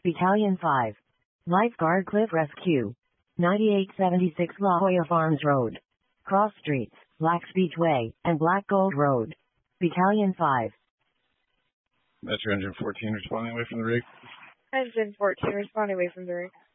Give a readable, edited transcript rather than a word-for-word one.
Battalion 5. Lifeguard Cliff Rescue. 9876 La Jolla Farms Road. Cross Streets, Black Beach Way, and Black Gold Road. Battalion 5. Metro Engine 14 responding away from the rig. Engine 14 responding away from the rig.